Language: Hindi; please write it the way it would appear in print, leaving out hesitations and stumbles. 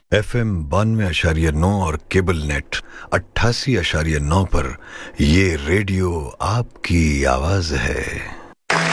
FM 92.9 और केबल नेट 88.9 पर ये रेडियो आपकी आवाज है।